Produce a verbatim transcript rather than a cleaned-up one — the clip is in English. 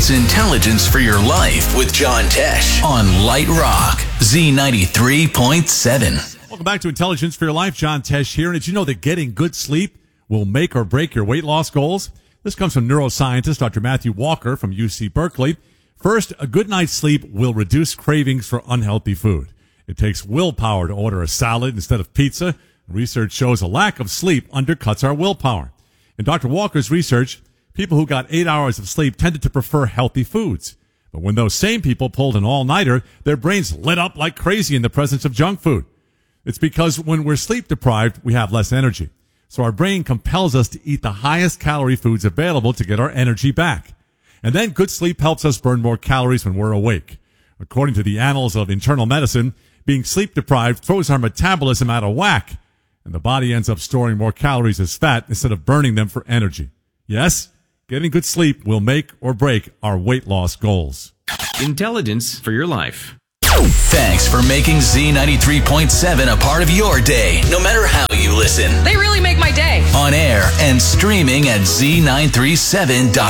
It's Intelligence for Your Life with John Tesh on Light Rock, Z ninety-three point seven. Welcome back to Intelligence for Your Life. John Tesh here. And did you know that getting good sleep will make or break your weight loss goals? This comes from neuroscientist Doctor Matthew Walker from U C Berkeley. First, a good night's sleep will reduce cravings for unhealthy food. It takes willpower to order a salad instead of pizza. Research shows a lack of sleep undercuts our willpower. In Doctor Walker's research, people who got eight hours of sleep tended to prefer healthy foods. But when those same people pulled an all-nighter, their brains lit up like crazy in the presence of junk food. It's because when we're sleep deprived, we have less energy. So our brain compels us to eat the highest calorie foods available to get our energy back. And then good sleep helps us burn more calories when we're awake. According to the Annals of Internal Medicine, being sleep deprived throws our metabolism out of whack, and the body ends up storing more calories as fat instead of burning them for energy. Yes, getting good sleep will make or break our weight loss goals. Intelligence for your life. Thanks for making Z ninety-three point seven a part of your day, no matter how you listen. They really make my day. On air and streaming at Z nine three seven dot com.